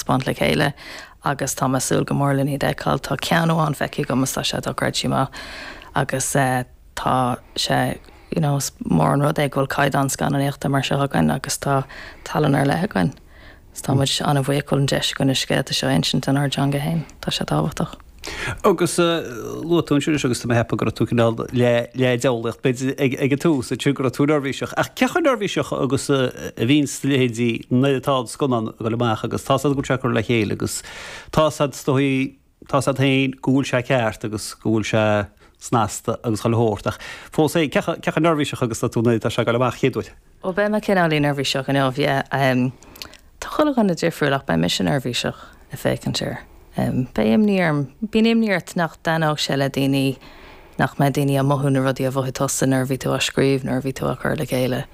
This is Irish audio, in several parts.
spant le chéile agus tá masúil go mórlaní deáil tá ceanú an feici go mastá sé doráid síá agus tá sé mór an rud ghfuil caidan scaníochtta mar se again agus tá talan ar lethegain. Táid anna bhhéil an deis gona scéad a seo insint an ardjanga héin, tá sé dáhaach. Agus luún siú agus tá hepa go túcinál le deolacht beidir ag túús a túgur túnarhíiseach. Ach cechan nervhíiseach agus a bhín léhédí netá sconan go leach agus tá go teachar le chéile agus tá hain gúil se ceart agus gúil se snáasta agus chailthirteach. Fós é cechan nervhíiseach agus tá túna tá se go leach chéúid. Ó be me cinálí nervhíiseach an bhí Tá chola gan na difriúach bei mis nervhíiseach a fécinir. Bíim níart nach daach se le daoine nach me daoine a mothúna rudí a bhthe tosa nervhí tú a scríb nervhí tú a chur le chéile.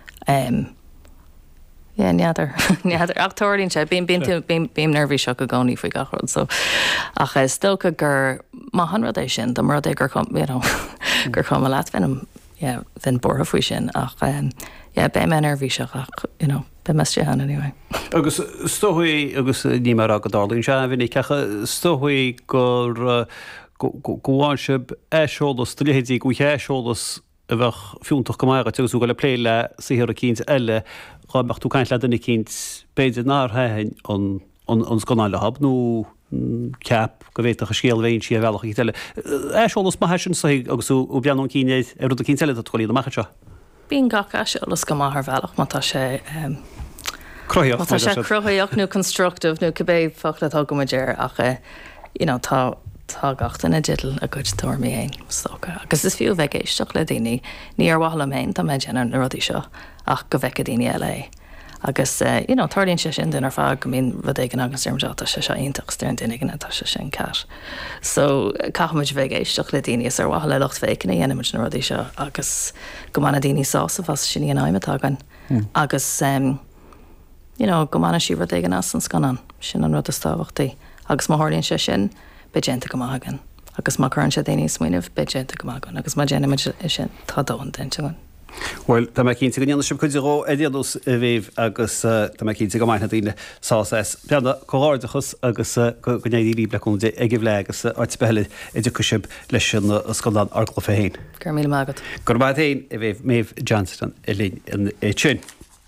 Neadidir achtóirín sé bím nervhíiseach go gcóí faoi gachard so ach stocha gur má hanradééis sin do mar gur gur chum a leat bhín bortha faoi sin ach bé me nervhíiseach ach be me sé an anyway. Agus stóhaí agus ní mar a go dálíonn se bhína cecha stóhaí gur goháin sib éisiolalas tuléhédí go éisiolalas a bheith fiúntaach go maiile tugus go le pléile sihir a cíns eile chuach tú caiint le duna cíns beidir náthain an sconáile hab nó ceap go bhéach a scéalhhéin si a bhealach í teile. Éisiolalas má heisin sa agus ú beanún cínéid ar rud a cín teile a choíad amach seo. Bín gach éisiolalas go máthair bhealach má tá sé Croíocht sé cruthíocht nó constructive nó cabbé fachla go maidir ach tá gachtain na diddle a go tuairmí héin socha. Agus is fiú bheith éisteach le daoine ní ar bhla méin tá méid an rudí seo ach go bheice daoine eile. Agus tarlíonn sé sin dunar fá go mín rud éigen agus irmdeach sé se ionach stearn duine tá sé sin ceis. So caiimiid bheith éisteach le daoine ar bhla le locht fécinna dhéanaimiid na rudí seo agus go mana daoine sása fas sin í an aimimetágan. Agus go mana sí rud éigen as an scanan sin an rud a stáhachtaí. Agus má tharlíonn sé sin begénta go mágan. Agus má chuann sé daoine smuoineh begénta go mágan, agus má déanaimiid sin tá dóin dainte gon. Well, tá cinnta go sib chuidirrá éidirús a bhéh agus tá cinnta go maithna daoine sáás. Beanna choáirdachas agus go néí leún ag bh le agus áit beile idir cosib leis sin scolan arcla fé héin. Gur mí mágad. Gur maid héin a bhéh méh Johnston i lín in sin.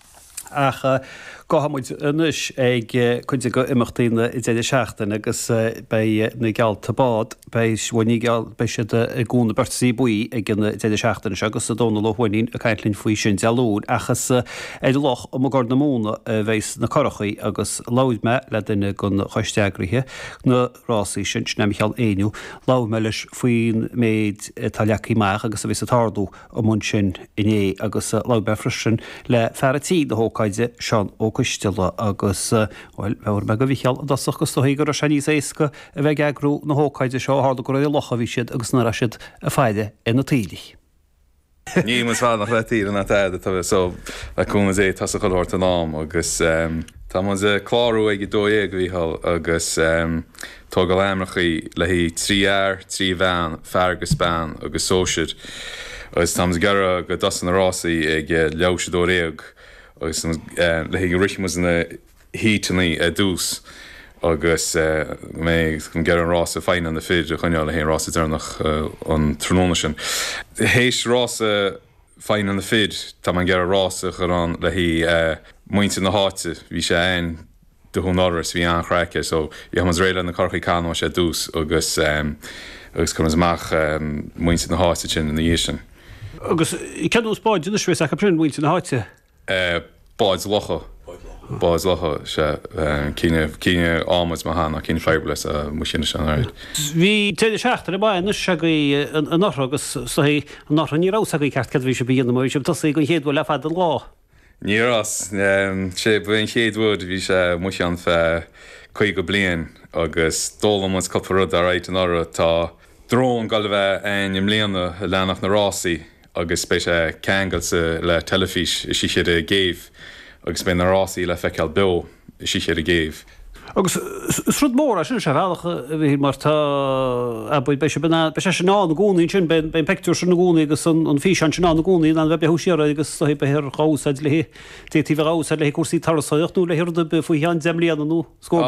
Ach gohamúid nuis ag chuide go imachtaína i déidir seachtain agus na geall tabád bhainní be si a gúna bertaí buí ag gna déidir seachtain agus a dóna lehhaín a caiintlinn faoi sin dealún achas éidir loch am gur na múna bhééis na chorachaí agus láidme le duine gon choisteagrithe na rásaí sin na Michael éú láime leis faoin méid talleachí meach agus a bhís atádú am mun sin iné agus lábe frisin le ferratí de hócaide seán ó cuisteile agus bhar me go bhícheal dasach go stoí gur a sení éca a bheith agrú na hócaide seo háda go locha bhí siad agus na siad a fáide ina tíí. Ní mas fá nach letíí an teide tá bheith so leúna é tá a choirta nám agus tá man chlárú ag dóé go bhíhall agus tá go leimrachaí le hí 3 trí bhean feargus Spáin agus sóisiid agus tá gara go dasan na rásaí ag leabhsidó réag agus le go rimas na hítaní a dús agus mé chun gar an rása féin an na féidir chuineáil le hé rása darnach an tróna sin. Hééis rása féin an na féid tá man gar rása chu an le hí muinte na háte bhí sé ein do hún áras bhí anchreice, so i has réile na carchaí cáá sé dús agus chun amach muinte na háte sin na dhé sin. Agus i ceadú spáid duna srééis a prinn muinte na háte? Báid locha. Báid locha se cíine ámid má hána cíine freibles a mu sin an áid. Bhí téidir seachtar a báin se an nach agus hí nach nírásagaí ceart cad bhí se bíon mó sem tosaí go héadú le fad an lá. Nírás sé buin chéadhúd bhí se mu an fe chuig go blion agus dólammas coparrud a réit an ára tá drón gal bheith im léana lenach na rásaí agus spé sé ceangailsa le telefís si sé a géh agus ben na rásaí le feiceal be si sé a géh. Agus srud mór sin se bhealach bhí mar tá be se ná na gúnaí sin ben peú sin na gúnaí agus an fí an sin ná na gúnaí an bheith beúisiar agus be hir cháúsaid le tétí bhrá le cuasí tarsaochtú le hirda be faoi an zemlíananú scó